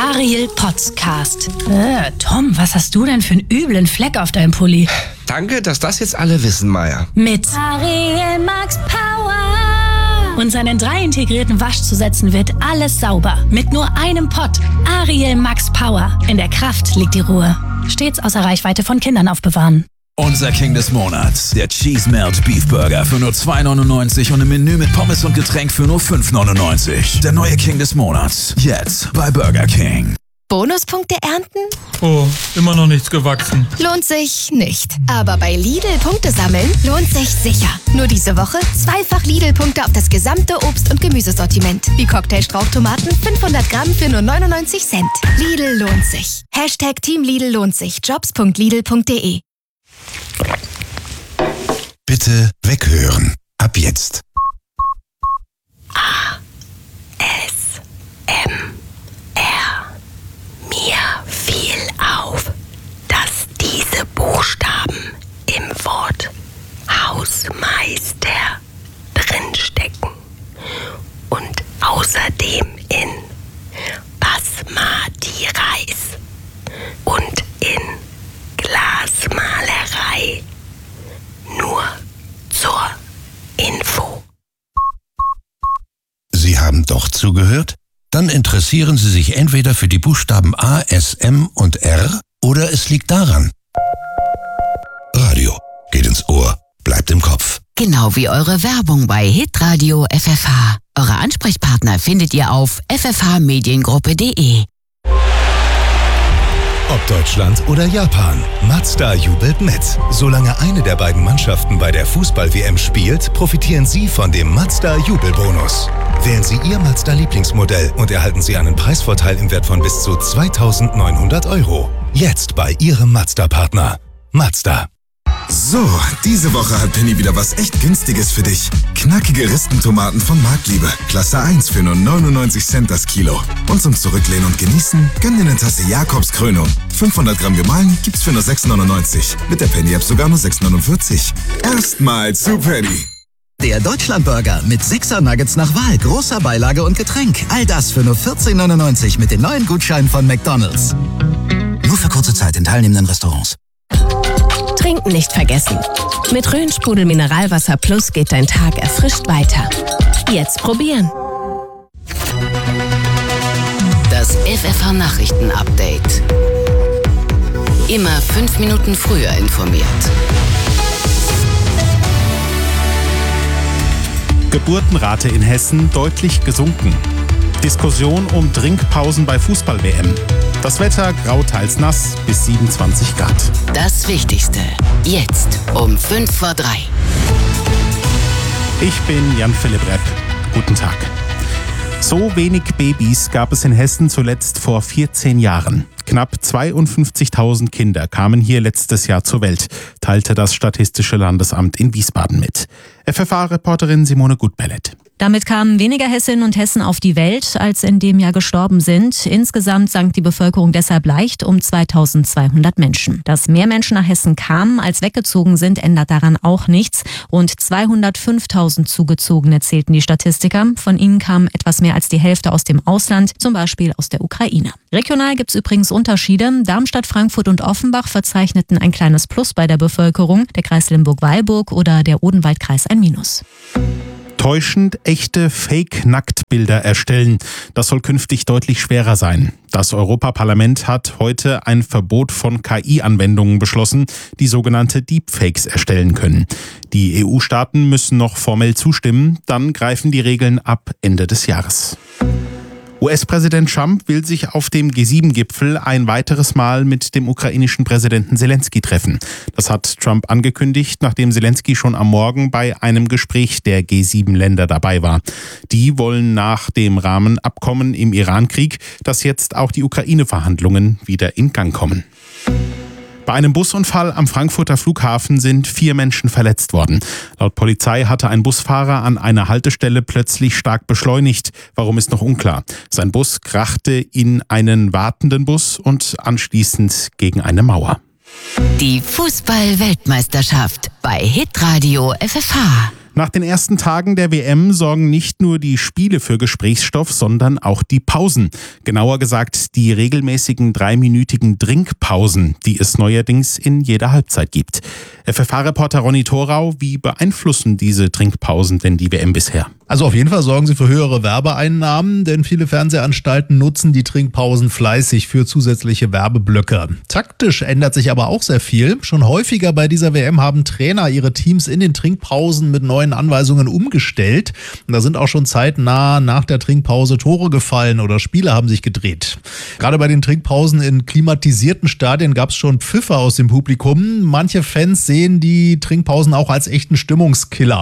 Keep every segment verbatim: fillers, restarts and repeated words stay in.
Ariel Podcast. Äh, Tom, was hast du denn für einen üblen Fleck auf deinem Pulli? Danke, dass das jetzt alle wissen, Maya. Mit Ariel Max Power. Und seinen drei integrierten Waschzusätzen wird alles sauber. Mit nur einem Pott. Ariel Max Power. In der Kraft liegt die Ruhe. Stets außer Reichweite von Kindern aufbewahren. Unser King des Monats, der Cheese Melt Beef Burger für nur zwei neunundneunzig und ein Menü mit Pommes und Getränk für nur fünf neunundneunzig. Der neue King des Monats, jetzt bei Burger King. Bonuspunkte ernten? Oh, immer noch nichts gewachsen. Lohnt sich nicht. Aber bei Lidl Punkte sammeln lohnt sich sicher. Nur diese Woche zweifach Lidl-Punkte auf das gesamte Obst- und Gemüsesortiment. Wie Cocktail-Strauchtomaten fünfhundert Gramm für nur neunundneunzig Cent. Lidl lohnt sich. Hashtag Team Lidl lohnt sich. jobs punkt lidl punkt de. Bitte weghören. Ab jetzt. A. S. M. R. Mir fiel auf, dass diese Buchstaben im Wort Hausmeister drinstecken und außerdem in Basmati Reis und in Glasmalerei. Nur zur Info. Sie haben doch zugehört? Dann interessieren Sie sich entweder für die Buchstaben A, S, M und R oder es liegt daran. Radio geht ins Ohr, bleibt im Kopf. Genau wie eure Werbung bei Hitradio F F H. Eure Ansprechpartner findet ihr auf f f h mediengruppe punkt de. Ob Deutschland oder Japan, Mazda jubelt mit. Solange eine der beiden Mannschaften bei der Fußball-W M spielt, profitieren Sie von dem Mazda-Jubelbonus. Wählen Sie Ihr Mazda-Lieblingsmodell und erhalten Sie einen Preisvorteil im Wert von bis zu zweitausendneunhundert Euro. Jetzt bei Ihrem Mazda-Partner. Mazda. So, diese Woche hat Penny wieder was echt Günstiges für dich. Knackige Ristentomaten von Marktliebe. Klasse eins für nur neunundneunzig Cent das Kilo. Und zum Zurücklehnen und Genießen, gönn dir eine Tasse Jakobs Krönung. fünfhundert Gramm gemahlen gibt's für nur sechs neunundneunzig. Mit der Penny-App sogar nur sechs neunundvierzig. Erstmal zu Penny. Der Deutschlandburger mit sechser Nuggets nach Wahl, großer Beilage und Getränk. All das für nur vierzehn neunundneunzig mit den neuen Gutscheinen von McDonald's. Nur für kurze Zeit in teilnehmenden Restaurants. Trinken nicht vergessen. Mit Rhön-Sprudel Mineralwasser Plus geht dein Tag erfrischt weiter. Jetzt probieren. Das F F H-Nachrichten-Update. Immer fünf Minuten früher informiert. Geburtenrate in Hessen deutlich gesunken. Diskussion um Trinkpausen bei Fußball-W M. Das Wetter grau teils nass bis siebenundzwanzig Grad. Das Wichtigste jetzt um fünf vor drei. Ich bin Jan-Philipp Repp. Guten Tag. So wenig Babys gab es in Hessen zuletzt vor vierzehn Jahren. Knapp zweiundfünfzigtausend Kinder kamen hier letztes Jahr zur Welt, teilte das Statistische Landesamt in Wiesbaden mit. F F H-Reporterin Simone Gutbellet. Damit kamen weniger Hessinnen und Hessen auf die Welt, als in dem Jahr gestorben sind. Insgesamt sank die Bevölkerung deshalb leicht um zweitausendzweihundert Menschen. Dass mehr Menschen nach Hessen kamen, als weggezogen sind, ändert daran auch nichts. Rund zweihundertfünftausend Zugezogene zählten die Statistiker. Von ihnen kamen etwas mehr als die Hälfte aus dem Ausland, zum Beispiel aus der Ukraine. Regional gibt es übrigens Unterschiede. Darmstadt, Frankfurt und Offenbach verzeichneten ein kleines Plus bei der Bevölkerung, der Kreis Limburg-Weilburg oder der Odenwaldkreis ein Minus. Täuschend echte Fake-Nacktbilder erstellen. Das soll künftig deutlich schwerer sein. Das Europaparlament hat heute ein Verbot von K I-Anwendungen beschlossen, die sogenannte Deepfakes erstellen können. Die E U-Staaten müssen noch formell zustimmen, dann greifen die Regeln ab Ende des Jahres. U S-Präsident Trump will sich auf dem G sieben Gipfel ein weiteres Mal mit dem ukrainischen Präsidenten Zelensky treffen. Das hat Trump angekündigt, nachdem Zelensky schon am Morgen bei einem Gespräch der G sieben Länder dabei war. Die wollen nach dem Rahmenabkommen im Irankrieg, dass jetzt auch die Ukraine-Verhandlungen wieder in Gang kommen. Bei einem Busunfall am Frankfurter Flughafen sind vier Menschen verletzt worden. Laut Polizei hatte ein Busfahrer an einer Haltestelle plötzlich stark beschleunigt. Warum ist noch unklar. Sein Bus krachte in einen wartenden Bus und anschließend gegen eine Mauer. Die Fußball-Weltmeisterschaft bei Hitradio F F H. Nach den ersten Tagen der W M sorgen nicht nur die Spiele für Gesprächsstoff, sondern auch die Pausen. Genauer gesagt die regelmäßigen dreiminütigen Trinkpausen, die es neuerdings in jeder Halbzeit gibt. F F H-Reporter Ronny Thorau, wie beeinflussen diese Trinkpausen denn die W M bisher? Also auf jeden Fall sorgen sie für höhere Werbeeinnahmen, denn viele Fernsehanstalten nutzen die Trinkpausen fleißig für zusätzliche Werbeblöcke. Taktisch ändert sich aber auch sehr viel. Schon häufiger bei dieser W M haben Trainer ihre Teams in den Trinkpausen mit neuen Anweisungen umgestellt. Und da sind auch schon zeitnah nach der Trinkpause Tore gefallen oder Spiele haben sich gedreht. Gerade bei den Trinkpausen in klimatisierten Stadien gab es schon Pfiffe aus dem Publikum. Manche Fans sehen die Trinkpausen auch als echten Stimmungskiller.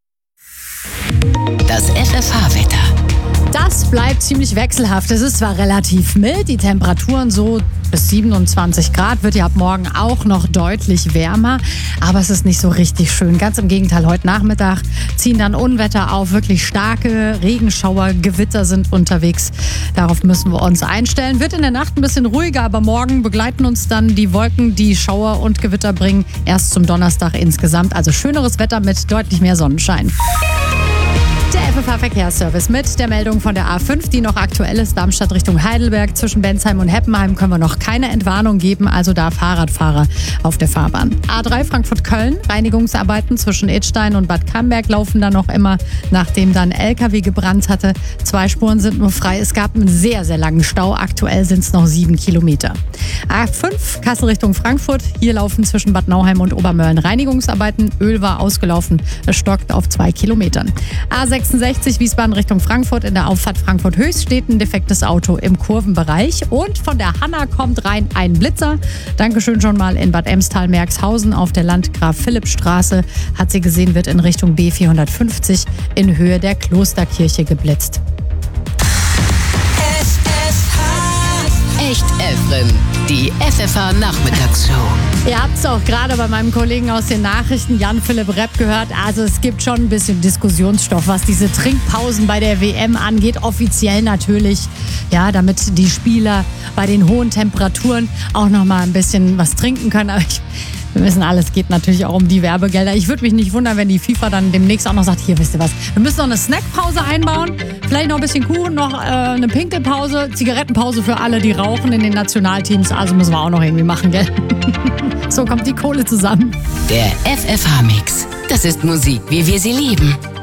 Das F F H-Wetter. Das bleibt ziemlich wechselhaft. Es ist zwar relativ mild, die Temperaturen so bis siebenundzwanzig Grad, wird ja ab morgen auch noch deutlich wärmer, aber es ist nicht so richtig schön. Ganz im Gegenteil, heute Nachmittag ziehen dann Unwetter auf, wirklich starke Regenschauer, Gewitter sind unterwegs. Darauf müssen wir uns einstellen. Wird in der Nacht ein bisschen ruhiger, aber morgen begleiten uns dann die Wolken, die Schauer und Gewitter bringen, erst zum Donnerstag insgesamt. Also schöneres Wetter mit deutlich mehr Sonnenschein. Der F F H-Verkehrsservice mit der Meldung von der A fünf, die noch aktuell ist, Darmstadt Richtung Heidelberg. Zwischen Bensheim und Heppenheim können wir noch keine Entwarnung geben, also da Fahrradfahrer auf der Fahrbahn. A drei Frankfurt-Köln, Reinigungsarbeiten zwischen Idstein und Bad Camberg laufen da noch immer, nachdem dann L K W gebrannt hatte. Zwei Spuren sind nur frei. Es gab einen sehr, sehr langen Stau. Aktuell sind es noch sieben Kilometer. A fünf, Kassel Richtung Frankfurt. Hier laufen zwischen Bad Nauheim und Obermölln Reinigungsarbeiten. Öl war ausgelaufen. Es stockt auf zwei Kilometern. A sechsundsechzig, Wiesbaden Richtung Frankfurt. In der Auffahrt Frankfurt-Höchst steht ein defektes Auto im Kurvenbereich. Und von der Hanna kommt rein ein Blitzer. Dankeschön schon mal in Bad Emstal-Merxhausen auf der Landgraf-Philipp-Straße. Hat sie gesehen, wird in Richtung B vierhundertfünfzig in Höhe der Klosterkirche geblitzt. Echt Evren, die F F H-Nachmittagsshow. Ihr habt es auch gerade bei meinem Kollegen aus den Nachrichten, Jan-Philipp Repp, gehört. Also es gibt schon ein bisschen Diskussionsstoff, was diese Trinkpausen bei der W M angeht. Offiziell natürlich, ja, damit die Spieler bei den hohen Temperaturen auch noch mal ein bisschen was trinken können. Aber ich, wir wissen alles, geht natürlich auch um die Werbegelder. Ich würde mich nicht wundern, wenn die FIFA dann demnächst auch noch sagt, hier, wisst ihr was, wir müssen noch eine Snackpause einbauen, vielleicht noch ein bisschen Kuchen, noch äh, eine Pinkelpause, Zigarettenpause für alle, die rauchen in den Nationalteams. Also müssen wir auch noch irgendwie machen, gell? So kommt die Kohle zusammen. Der F F H-Mix. Das ist Musik, wie wir sie lieben.